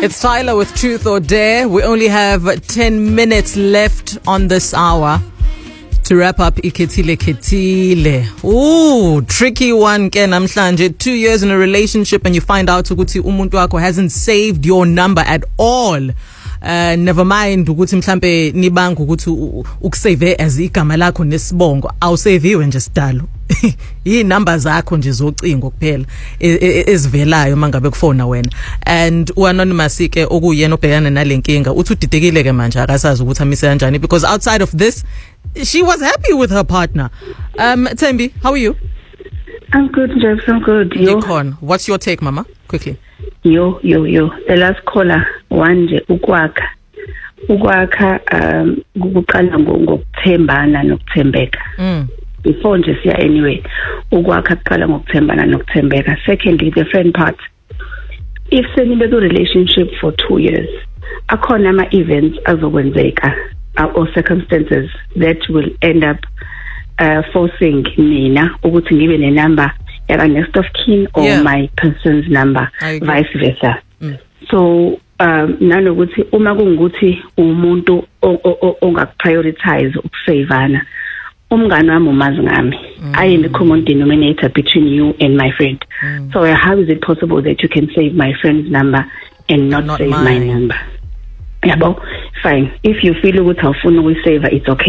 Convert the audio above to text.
It's Tyler with Truth or Dare. We only have 10 minutes left on this hour to wrap up Ikhethile Khethile. Ooh, tricky one ke namhlanje. 2 years in a relationship and you find out ukuthi umuntu wakho hasn't saved your number at all. Never mind ukuthi mhlambe nibanga ukuthi ukusave as igama lakho nesibongo awusaviwe nje sidalo. Inumber zakho nje zocingo kuphela ezivelayo mangabe kufona wena. And uanonymous ke okuyena obhekana nalenkinga uthi udidekile ke manje akasazi ukuthi amise kanjani because outside of this she was happy with her partner. Thembi, how are you? I'm good, Jeff. I'm good. Yo. What's your take, Mama? Quickly. Yo. The last caller, one nje ukwakha ukuqala ngokuthembana nokuthembeka. Before nje siya anyway, ukwakha kuqala ngokuthembana nokuthembeka. Secondly, the friend part. If senibe ku relationship for 2 years, akhona ama events azokwenzeka or circumstances that will end up forcing mina ukuthi ngibe ne number yaka next of kin or my person's number, vice versa. So nanokuthi uma kungukuthi umuntu ongaprioritize ukusavana, umngane wami umazi ngami, I am the common denominator between you and my friend. So how is it possible that you can save my friend's number and not save my number? Yabo, fine. If you feel ukuthi awufuna ukuyisave, it's okay.